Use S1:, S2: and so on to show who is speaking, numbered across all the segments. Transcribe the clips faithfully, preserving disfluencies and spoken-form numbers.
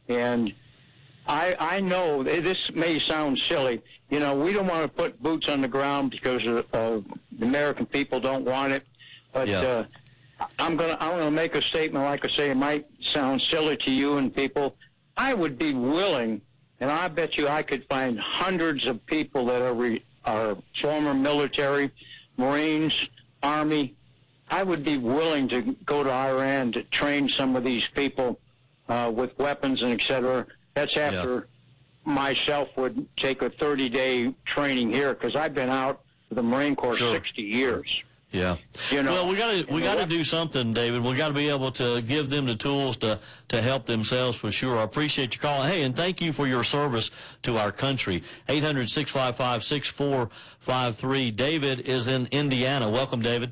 S1: And I, I know this may sound silly. You know, we don't want to put boots on the ground because uh, uh, the American people don't want it. But
S2: yeah.
S1: uh, I'm gonna I'm gonna make a statement. Like I say, it might sound silly to you and people. I would be willing, and I bet you I could find hundreds of people that are re, are former military, Marines, Army. I would be willing to go to Iran to train some of these people uh, with weapons and et cetera. That's after yeah. myself would take a thirty-day training here, because I've been out with the Marine Corps
S2: sure.
S1: sixty years.
S2: Yeah.
S1: You know,
S2: well, we got to we got to do something, David. We got to be able to give them the tools to to help themselves for sure. I appreciate your call. Hey, and thank you for your service to our country. eight hundred, six five five, six four five three. David is in Indiana. Welcome, David.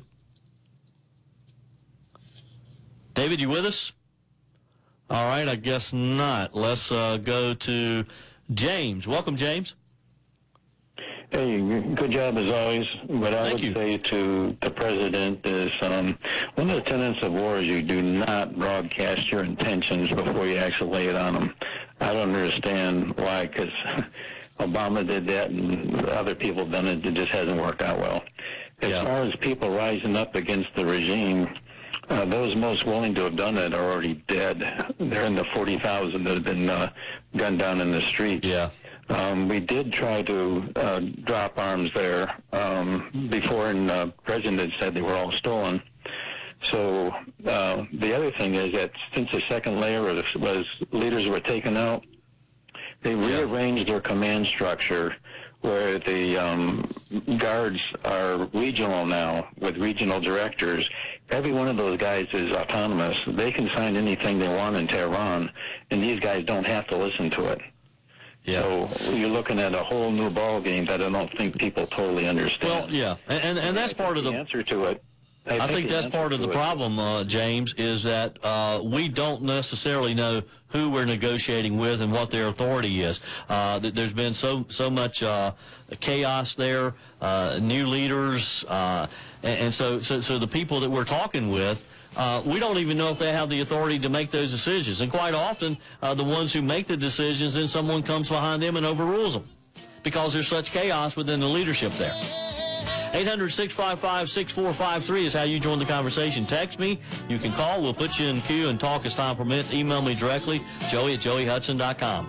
S2: David, you with us? All right, I guess not. Let's uh, go to James. Welcome, James.
S3: Hey, good job as always. What I
S2: Thank
S3: would
S2: you.
S3: say to the president is um, one of the tenets of war is you do not broadcast your intentions before you actually lay it on them. I don't understand why, because Obama did that and other people have done it. It just hasn't worked out well. As
S2: Yeah.
S3: far as people rising up against the regime, Uh, those most willing to have done it are already dead. They're in the forty thousand that have been uh, gunned down in the street.
S2: Yeah.
S3: Um, we did try to uh, drop arms there um, before, and the uh, president had said they were all stolen. So uh, the other thing is that since the second layer was, was leaders were taken out, they rearranged their command structure where the um, guards are regional now with regional directors. Every one of those guys is autonomous. They can sign anything they want in Tehran, and these guys don't have to listen to it.
S2: Yeah.
S3: So you're looking at a whole new ball game that I don't think people totally understand.
S2: Well, yeah, and and, and that's part of the
S3: answer to it.
S2: I, I think that's part of the problem, uh, James, is that uh, we don't necessarily know who we're negotiating with and what their authority is. Uh, there's been so so much uh, chaos there, uh, new leaders, uh, and, and so, so so the people that we're talking with, uh, we don't even know if they have the authority to make those decisions. And quite often, uh, the ones who make the decisions, then someone comes behind them and overrules them because there's such chaos within the leadership there. eight hundred, six five five, six four five three is how you join the conversation. Text me. You can call. We'll put you in queue and talk as time permits. Email me directly, joey at joey hudson dot com.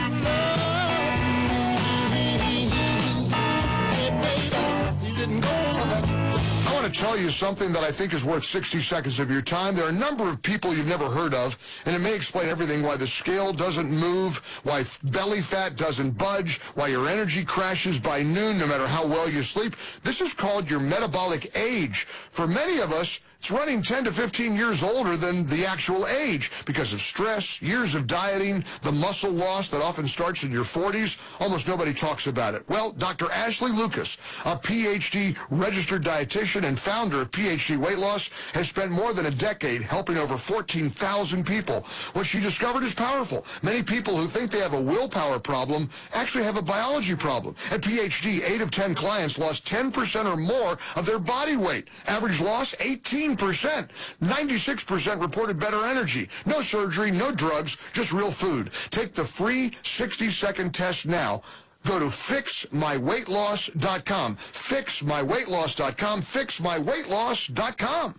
S4: I want to tell you something that I think is worth sixty seconds of your time. There are a number of people you've never heard of, and it may explain everything: why the scale doesn't move, why belly fat doesn't budge, why your energy crashes by noon no matter how well you sleep. This is called your metabolic age. For many of us, it's running ten to fifteen years older than the actual age because of stress, years of dieting, the muscle loss that often starts in your forties. Almost nobody talks about it. Well, Doctor Ashley Lucas, a P H D registered dietitian and founder of P H D Weight Loss, has spent more than a decade helping over fourteen thousand people. What she discovered is powerful. Many people who think they have a willpower problem actually have a biology problem. At P H D, eight of ten clients lost ten percent or more of their body weight. Average loss, eighteen percent. ninety-six percent reported better energy. No surgery, no drugs, just real food. Take the free sixty second test now. Go to fix my weight loss dot com. fix my weight loss dot com. fix my weight loss dot com.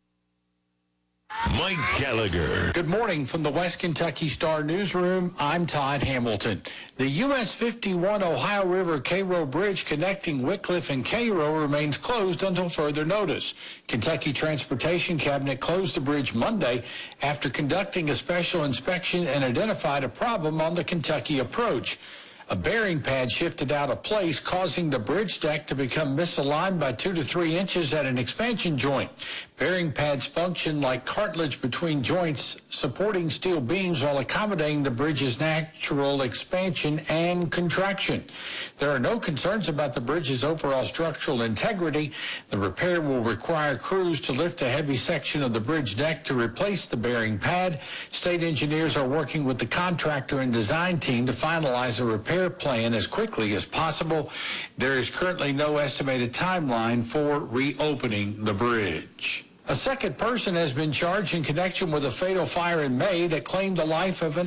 S5: Mike Gallagher.
S6: Good morning from the West Kentucky Star Newsroom. I'm Todd Hamilton. The U S fifty-one Ohio River Cairo Bridge connecting Wickliffe and Cairo remains closed until further notice. Kentucky Transportation Cabinet closed the bridge Monday after conducting a special inspection and identified a problem on the Kentucky approach. A bearing pad shifted out of place, causing the bridge deck to become misaligned by two to three inches at an expansion joint. Bearing pads function like cartilage between joints, supporting steel beams while accommodating the bridge's natural expansion and contraction. There are no concerns about the bridge's overall structural integrity. The repair will require crews to lift a heavy section of the bridge deck to replace the bearing pad. State engineers are working with the contractor and design team to finalize a repair plan as quickly as possible. There is currently no estimated timeline for reopening the bridge. A second person has been charged in connection with a fatal fire in May that claimed the life of an